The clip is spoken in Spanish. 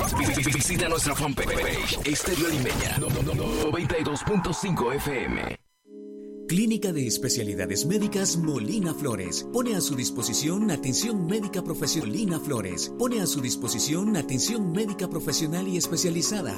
Visita nuestra fanpage Estéreo Limeña 92.5 FM. Clínica de Especialidades Médicas Molina Flores pone a su disposición atención médica profesional. Molina Flores pone a su disposición atención médica profesional y especializada.